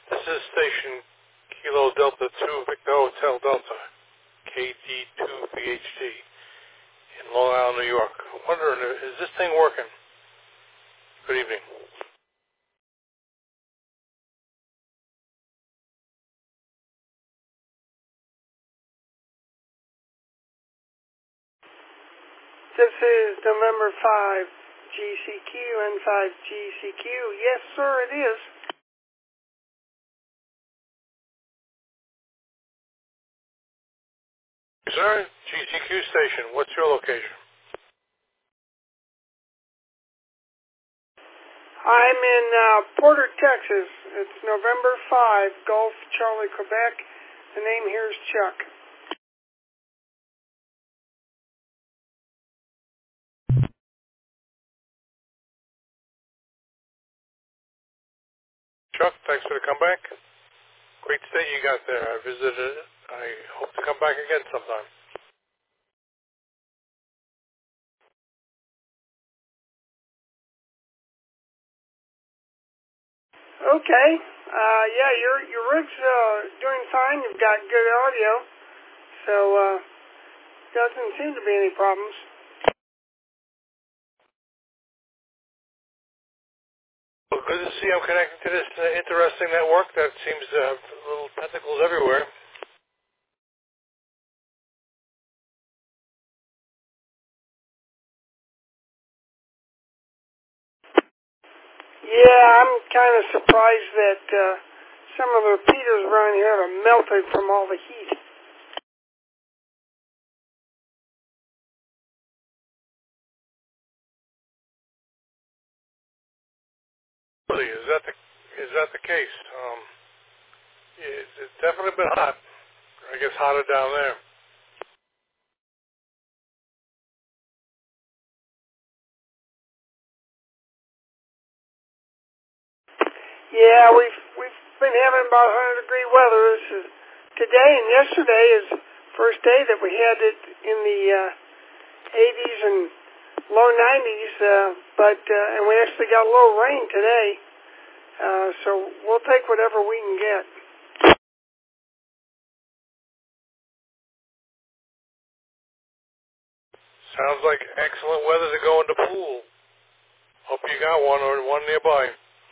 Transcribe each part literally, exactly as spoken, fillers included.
This is station Kilo Delta two Victor Hotel Delta, K D two V H D in Long Island, New York. I'm wondering, is this thing working? Good evening. This is November fifth, G C Q, N five G C Q. Yes, sir, it is. Sir, G C Q station, what's your location? I'm in uh, Porter, Texas. It's November fifth, Gulf Charlie, Quebec. The name here is Chuck. Chuck, thanks for the comeback. Great state you got there. I visited it. I hope to come back again sometime. Okay. Uh, yeah, your your rig's uh, doing fine. You've got good audio, so uh, doesn't seem to be any problems. Well, good to see I'm connected to this uh, interesting network that seems to have little tentacles everywhere. Yeah, I'm kind of surprised that uh, some of the repeaters around here have melted from all the heat. Really, is that the is that the case? Um, it's, it's definitely been hot. I guess hotter down there. Yeah, we've we've been having about one hundred degree weather. This is today and yesterday is first day that we had it in the uh, eighties and low nineties, uh, but uh, and we actually got a little rain today. Uh, so we'll take whatever we can get. Sounds like excellent weather to go in the pool. Hope you got one or one nearby.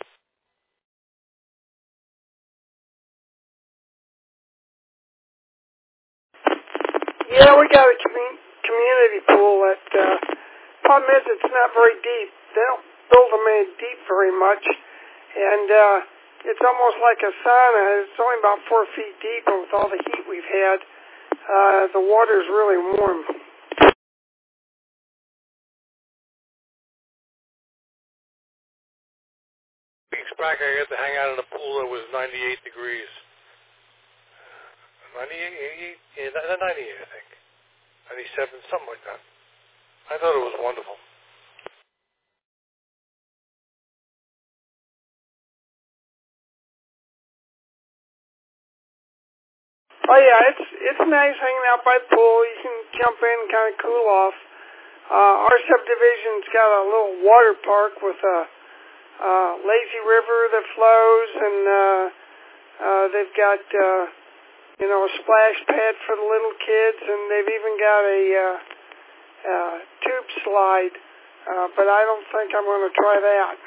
Yeah, we got a commu- community pool. That uh, problem is it's not very deep. They don't build them in deep very much, and uh, it's almost like a sauna. It's only about four feet deep, and with all the heat we've had, uh, the water's really warm. Weeks back, I got to hang out in a pool that was ninety-eight degrees. ninety-eight, eighty-eight, yeah, ninety-eight, I think. ninety-seven, something like that. I thought it was wonderful. Oh yeah, it's it's nice hanging out by the pool. You can jump in and kind of cool off. Uh, our subdivision's got a little water park with a, a lazy river that flows, and uh, uh, they've got uh, you know a splash pad for the little kids, and they've even got a uh, uh, tube slide. Uh, but I don't think I'm going to try that.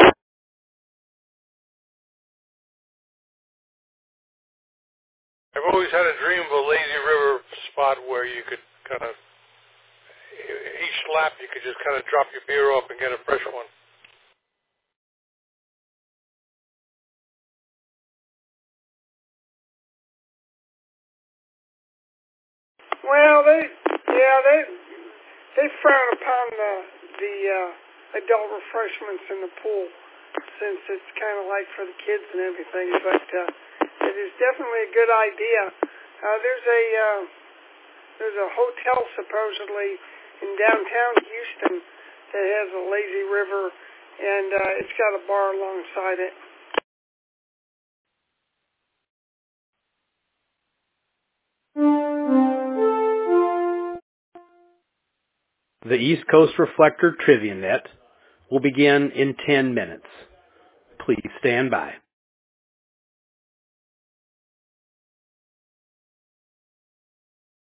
I've always had a dream of a lazy river spot where you could kind of, each lap you could just kind of drop your beer off and get a fresh one. Well, they, yeah, they, they frown upon the the uh, adult refreshments in the pool, since it's kind of like for the kids and everything. But uh, it is definitely a good idea. Uh, there's a uh, there's a hotel supposedly in downtown Houston that has a lazy river, and uh, it's got a bar alongside it. The East Coast Reflector Trivia Net will begin in ten minutes. Please stand by.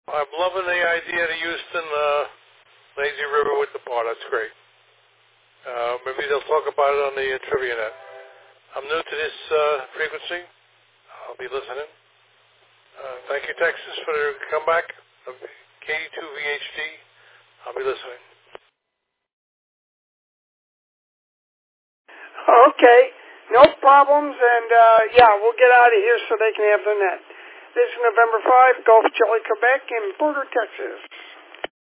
I'm loving the idea of Houston uh, lazy river with the bar. That's great. Uh, maybe they'll talk about it on the uh, Trivia Net. I'm new to this uh, frequency. I'll be listening. Uh, thank you, Texas, for the comeback of K D two V H D. I'll be listening. Okay, no problems, and uh, yeah, we'll get out of here so they can have the net. This is November fifth, Gulf Jelly, Quebec, and Border, Texas.